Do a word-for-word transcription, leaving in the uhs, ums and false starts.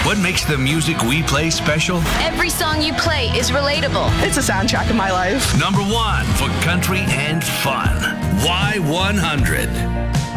What makes the music we play special? Every song you play is relatable. It's a soundtrack of my life. Number one for country and fun. Y one hundred.